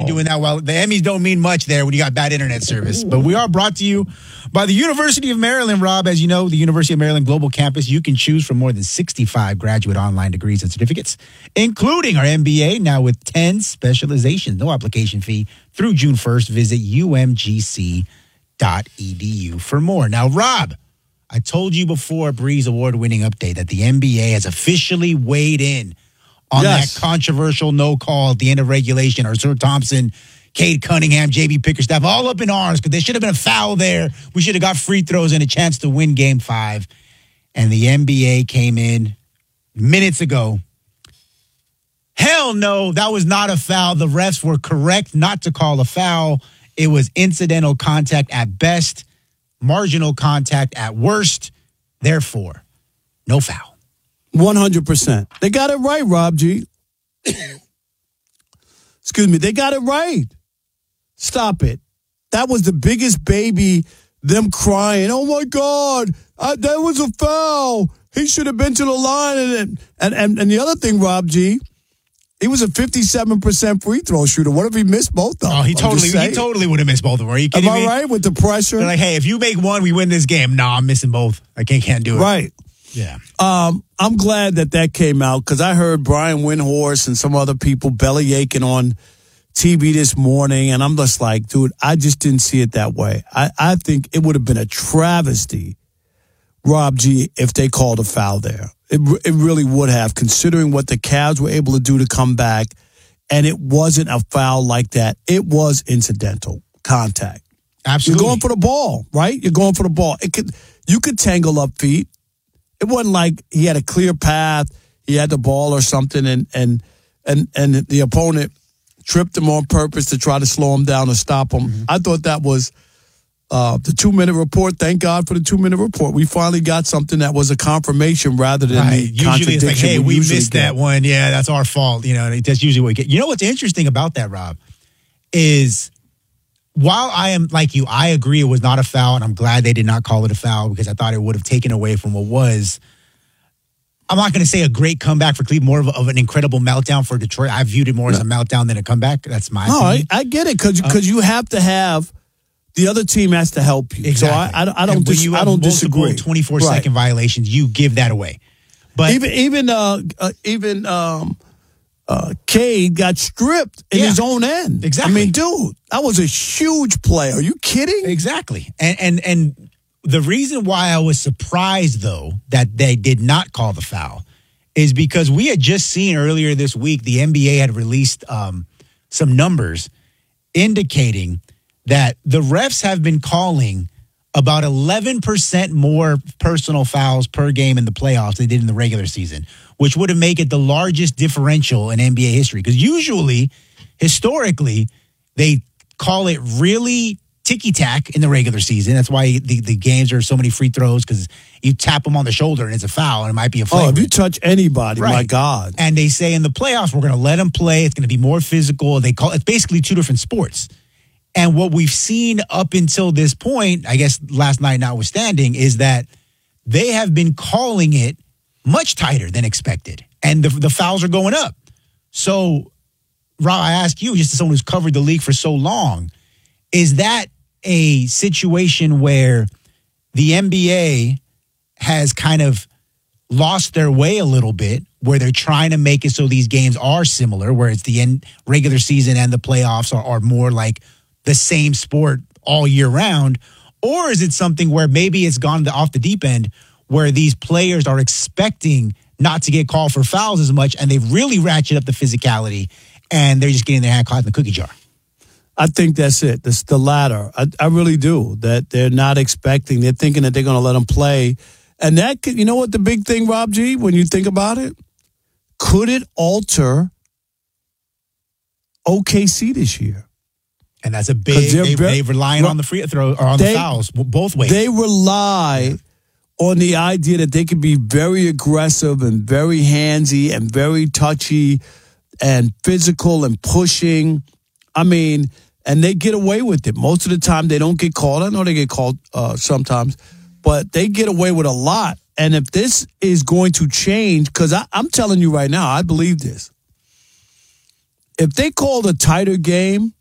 doing that well. The Emmys don't mean much there when you got bad internet service. But we are brought to you by the University of Maryland, Rob. As you know, the University of Maryland Global Campus, you can choose from more than 65 graduate online degrees and certificates, including our MBA, now with 10 specializations. No application fee through June 1st. Visit umgc.edu for more. Now, Rob, I told you before Breeze award-winning update that the NBA has officially weighed in on that controversial no call at the end of regulation. Arthur Thompson, Cade Cunningham, J.B. Bickerstaff, all up in arms because there should have been a foul there. We should have got free throws and a chance to win Game 5. And the NBA came in minutes ago. Hell no, that was not a foul. The refs were correct not to call a foul. It was incidental contact at best, marginal contact at worst. Therefore, no foul. 100%. They got it right, Rob G. Excuse me. They got it right. Stop it. That was the biggest baby, them crying, oh, my God, that was a foul. He should have been to the line. And the other thing, Rob G., he was a 57% free throw shooter. What if he missed both of them? Oh, he totally would have missed both of them. Are you kidding me? Am I right with the pressure? They're like, hey, if you make one, we win this game. No, I'm missing both. I can't do it. Right. Yeah. I'm glad that came out because I heard Brian Windhorst and some other people belly aching on TV this morning, and I'm just like, dude, I just didn't see it that way. I think it would have been a travesty, Rob G., if they called a foul there. It really would have, considering what the Cavs were able to do to come back, and it wasn't a foul like that. It was incidental contact. Absolutely. You're going for the ball, right? You're going for the ball. You could tangle up feet. It wasn't like he had a clear path, he had the ball or something, and the opponent tripped him on purpose to try to slow him down or stop him. Mm-hmm. I thought that was the 2-minute report. Thank God for the 2-minute report. We finally got something that was a confirmation rather than the usually it's like, hey, we missed get. that one. Yeah, that's our fault. You know, that's usually what we get. You know what's interesting about that, Rob, is while I am like you, I agree it was not a foul, and I'm glad they did not call it a foul because I thought it would have taken away from what was, I'm not going to say a great comeback for Cleveland, more of an incredible meltdown for Detroit. I viewed it more as a meltdown than a comeback. That's my opinion. I get it because you have to have the other team has to help you. Exactly. So I don't disagree. 24-second violations, you give that away. But even Cade got stripped in his own end. Exactly. I mean, dude, that was a huge play. Are you kidding? Exactly. And the reason why I was surprised, though, that they did not call the foul is because we had just seen earlier this week the NBA had released some numbers indicating that the refs have been calling about 11% more personal fouls per game in the playoffs than they did in the regular season, which would have made it the largest differential in NBA history. Because usually, historically, they call it really ticky-tack in the regular season. That's why the games are so many free throws, because you tap them on the shoulder and it's a foul and it might be a flagrant. Oh, if you touch anybody, right. My God. And they say in the playoffs, we're going to let them play. It's going to be more physical. It's basically two different sports. And what we've seen up until this point, I guess last night notwithstanding, is that they have been calling it much tighter than expected. And the fouls are going up. So, Rob, I ask you, just as someone who's covered the league for so long, is that a situation where the NBA has kind of lost their way a little bit, where they're trying to make it so these games are similar, where it's the regular season and the playoffs are more like the same sport all year round? Or is it something where maybe it's gone off the deep end, where these players are expecting not to get called for fouls as much, and they've really ratcheted up the physicality, and they're just getting their hand caught in the cookie jar? I think that's it. That's the latter. I really do. That they're not expecting. They're thinking that they're going to let them play. And that could, you know what the big thing, Rob G., when you think about it? Could it alter OKC this year? And that's a big, they relying on the free throw or on the fouls both ways. They rely on the idea that they can be very aggressive and very handsy and very touchy and physical and pushing. I mean, and they get away with it. Most of the time they don't get called. I know they get called sometimes, but they get away with a lot. And if this is going to change, because I'm telling you right now, I believe this. If they called a tighter game,